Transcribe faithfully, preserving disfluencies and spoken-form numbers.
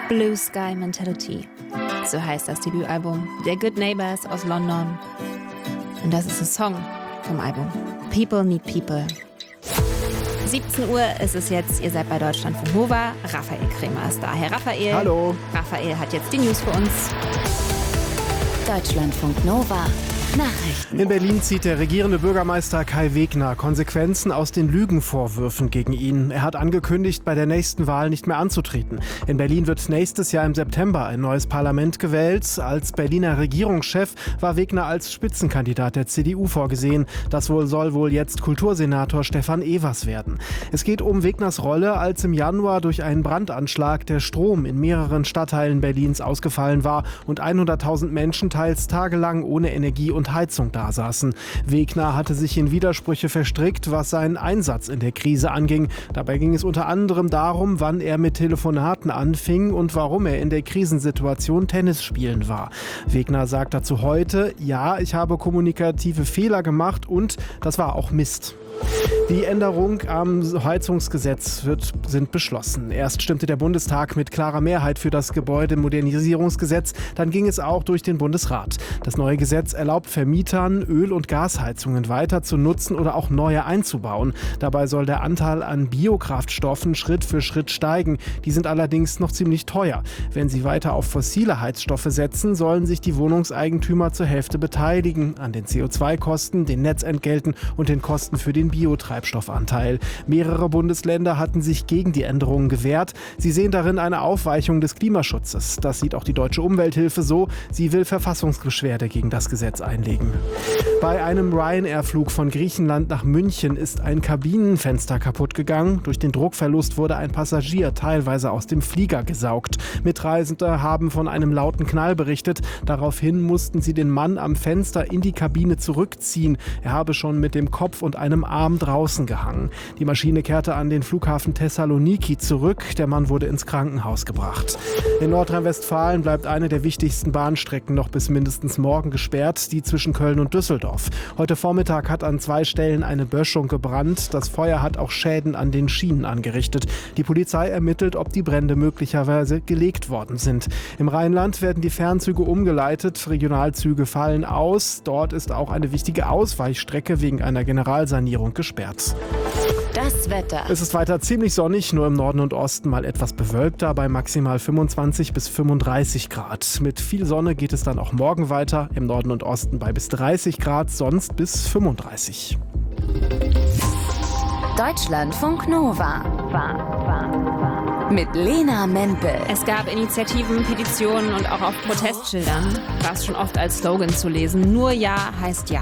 Blue Sky Mentality. So heißt das Debütalbum der Good Neighbors aus London. Und das ist ein Song vom Album People Need People. siebzehn Uhr ist es jetzt, ihr seid bei Deutschlandfunk Nova. Raphael Kremer ist da. Herr Raphael. Hallo. Raphael hat jetzt die News für uns. Deutschlandfunk Nova. Nachrichten. In Berlin zieht der regierende Bürgermeister Kai Wegner Konsequenzen aus den Lügenvorwürfen gegen ihn. Er hat angekündigt, bei der nächsten Wahl nicht mehr anzutreten. In Berlin wird nächstes Jahr im September ein neues Parlament gewählt. Als Berliner Regierungschef war Wegner als Spitzenkandidat der C D U vorgesehen. Das wohl soll wohl jetzt Kultursenator Stefan Evers werden. Es geht um Wegners Rolle, als im Januar durch einen Brandanschlag der Strom in mehreren Stadtteilen Berlins ausgefallen war und hunderttausend Menschen teils tagelang ohne Energie und Heizung dasaßen. Wegner hatte sich in Widersprüche verstrickt, was seinen Einsatz in der Krise anging. Dabei ging es unter anderem darum, wann er mit Telefonaten anfing und warum er in der Krisensituation Tennis spielen war. Wegner sagt dazu heute, ja, ich habe kommunikative Fehler gemacht und das war auch Mist. Die Änderung am Heizungsgesetz wird, sind beschlossen. Erst stimmte der Bundestag mit klarer Mehrheit für das Gebäudemodernisierungsgesetz, dann ging es auch durch den Bundesrat. Das neue Gesetz erlaubt Vermietern, Öl- und Gasheizungen weiter zu nutzen oder auch neue einzubauen. Dabei soll der Anteil an Biokraftstoffen Schritt für Schritt steigen. Die sind allerdings noch ziemlich teuer. Wenn sie weiter auf fossile Heizstoffe setzen, sollen sich die Wohnungseigentümer zur Hälfte beteiligen an den C O zwei Kosten, den Netzentgelten und den Kosten für den Biotreibstoffanteil. Mehrere Bundesländer hatten sich gegen die Änderungen gewehrt. Sie sehen darin eine Aufweichung des Klimaschutzes. Das sieht auch die Deutsche Umwelthilfe so. Sie will Verfassungsbeschwerde gegen das Gesetz einlegen. Bei einem Ryanair-Flug von Griechenland nach München ist ein Kabinenfenster kaputt gegangen. Durch den Druckverlust wurde ein Passagier teilweise aus dem Flieger gesaugt. Mitreisende haben von einem lauten Knall berichtet. Daraufhin mussten sie den Mann am Fenster in die Kabine zurückziehen. Er habe schon mit dem Kopf und einem Arm draußen gehangen. Die Maschine kehrte an den Flughafen Thessaloniki zurück. Der Mann wurde ins Krankenhaus gebracht. In Nordrhein-Westfalen bleibt eine der wichtigsten Bahnstrecken noch bis mindestens morgen gesperrt, die zwischen Köln und Düsseldorf. Heute Vormittag hat an zwei Stellen eine Böschung gebrannt. Das Feuer hat auch Schäden an den Schienen angerichtet. Die Polizei ermittelt, ob die Brände möglicherweise gelegt worden sind. Im Rheinland werden die Fernzüge umgeleitet. Regionalzüge fallen aus. Dort ist auch eine wichtige Ausweichstrecke wegen einer Generalsanierung gesperrt. Das Wetter. Es ist weiter ziemlich sonnig, nur im Norden und Osten mal etwas bewölkter, bei maximal fünfundzwanzig bis fünfunddreißig Grad. Mit viel Sonne geht es dann auch morgen weiter, im Norden und Osten bei bis dreißig Grad, sonst bis fünfunddreißig. Deutschlandfunk Nova. Mit Lena Mempel. Es gab Initiativen, Petitionen und auch auf Protestschildern war es schon oft als Slogan zu lesen. Nur Ja heißt Ja.